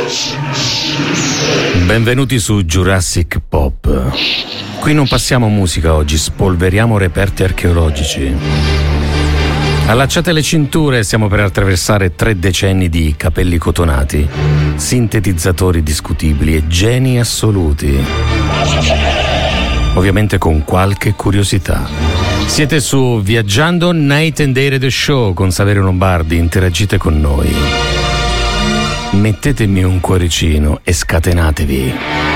Benvenuti su Jurassic Pop. Qui non passiamo musica oggi, spolveriamo reperti archeologici. Allacciate le cinture, stiamo per attraversare 3 decenni di capelli cotonati, sintetizzatori discutibili e geni assoluti. Ovviamente con qualche curiosità. Siete su Viaggiando Night and Day Radio Show con Saverio Lombardi, interagite con noi. Mettetemi un cuoricino e scatenatevi.